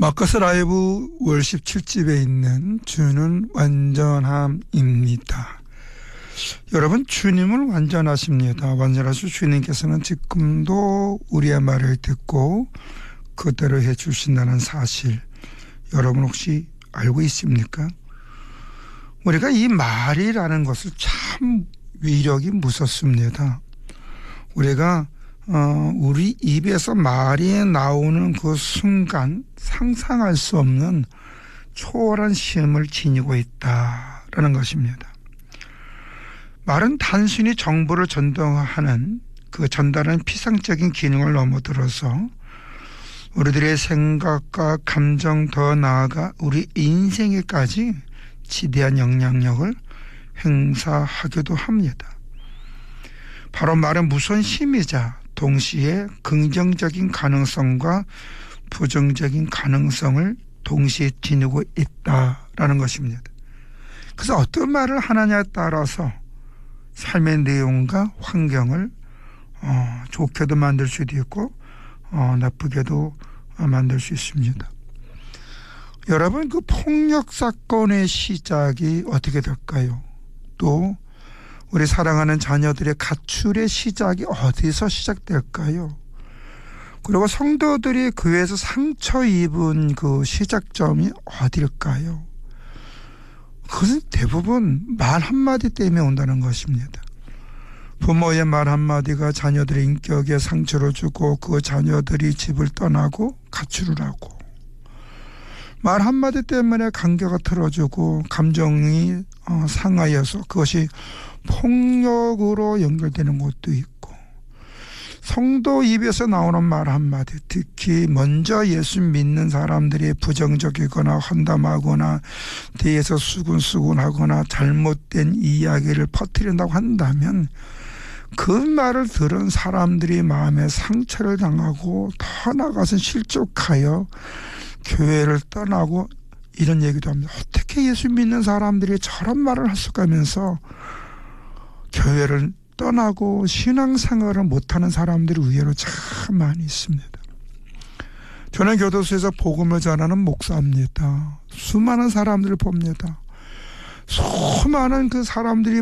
마커스 라이브 월십 7집에 있는 주는 완전함입니다. 여러분, 주님은 완전하십니다. 완전하신 주님께서는 지금도 우리의 말을 듣고 그대로 해주신다는 사실, 여러분 혹시 알고 있습니까? 우리가 이 말이라는 것을 참 위력이 무섭습니다. 우리가 우리 입에서 말이 나오는 그 순간 상상할 수 없는 초월한 힘을 지니고 있다라는 것입니다. 말은 단순히 정보를 전달하는 피상적인 기능을 넘어들어서 우리들의 생각과 감정, 더 나아가 우리 인생에까지 지대한 영향력을 행사하기도 합니다. 바로 말은 무서운 힘이자 동시에 긍정적인 가능성과 부정적인 가능성을 동시에 지니고 있다라는 것입니다. 그래서 어떤 말을 하느냐에 따라서 삶의 내용과 환경을 좋게도 만들 수도 있고 나쁘게도 만들 수 있습니다. 여러분, 그 폭력 사건의 시작이 어떻게 될까요? 또 우리 사랑하는 자녀들의 가출의 시작이 어디서 시작될까요? 그리고 성도들이 교회에서 상처 입은 그 시작점이 어딜까요? 그것은 대부분 말 한마디 때문에 온다는 것입니다. 부모의 말 한마디가 자녀들의 인격에 상처를 주고 그 자녀들이 집을 떠나고 가출을 하고, 말 한마디 때문에 관계가 틀어지고 감정이 상하여서 그것이 폭력으로 연결되는 것도 있고, 성도 입에서 나오는 말 한마디, 특히 먼저 예수 믿는 사람들이 부정적이거나 환담하거나 뒤에서 수군수군하거나 잘못된 이야기를 퍼뜨린다고 한다면 그 말을 들은 사람들이 마음에 상처를 당하고 더 나아가서 실족하여 교회를 떠나고 이런 얘기도 합니다. 어떻게 예수 믿는 사람들이 저런 말을 할 수가 하면서 교회를 떠나고 신앙생활을 못하는 사람들이 의외로 참 많이 있습니다. 저는 교도소에서 복음을 전하는 목사입니다. 수많은 사람들을 봅니다. 수많은 그 사람들이